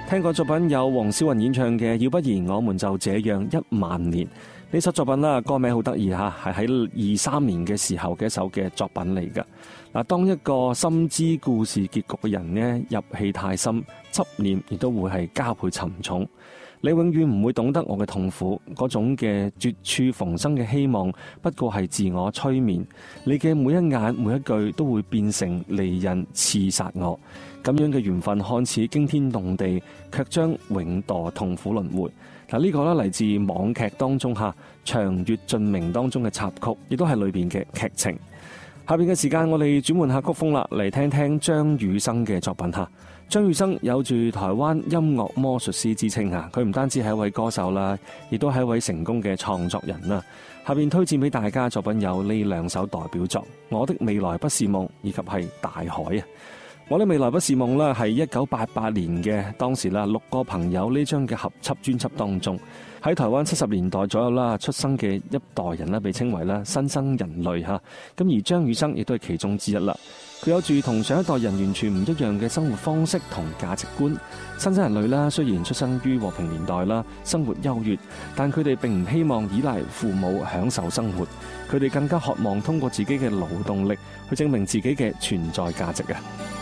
聽過作品有黃少雲演唱嘅《要不然我們就這樣10000年》。呢首作品啦，歌名好得意嚇，係喺23年嘅時候嘅一首嘅作品嚟㗎。嗱，當一個深知故事結局嘅人呢，入戲太深，執念亦都會係加倍沉重。你永遠唔會懂得我嘅痛苦，嗰種嘅絕處逢生嘅希望，不過係自我催眠。你嘅每一眼每一句都會變成利刃刺殺我。咁樣嘅緣分看似驚天動地，卻將永墮痛苦輪迴。嗱，呢個咧嚟自網劇當中《長月燼明》當中嘅插曲，亦都係裏邊嘅劇情。下邊嘅時間，我哋轉換下曲風啦，嚟聽聽張雨生嘅作品嚇。張雨生有住台灣音樂魔術師之稱嚇，佢唔單止係一位歌手啦，亦都係一位成功嘅創作人啦。下邊推薦俾大家作品有呢2首代表作《我的未來不是夢》以及係《大海》啊。我的未來不是夢啦，係1988年嘅，當時啦6個朋友呢張嘅合輯專輯當中，喺台灣70年代左右啦出生嘅一代人啦，被稱為啦新生人類嚇。咁而張雨生亦都係其中之一啦。佢有住同上一代人完全唔一樣嘅生活方式同價值觀。新生人類啦，雖然出生於和平年代啦，生活優越，但佢哋並唔希望依賴父母享受生活，佢哋更加渴望通過自己嘅勞動力去證明自己嘅存在價值啊！